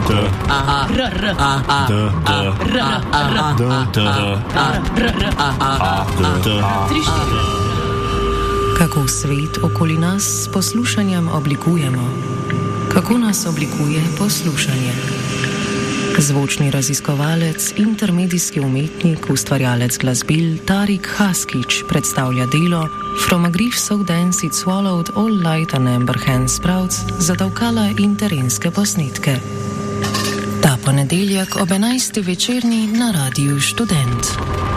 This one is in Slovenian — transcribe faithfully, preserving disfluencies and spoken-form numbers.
Kako svet okoli nas s poslušanjem oblikujemo? Kako nas oblikuje poslušanje? Zvočni raziskovalec, intermedijski umetnik, ustvarjalec glasbil Tarik Haskić predstavlja delo From a grief so dense it swallowed all light and amber hand sprouts za davkala in terenske posnetke. Ta ponedeljek ob enajsti večerni na Radiu Študent.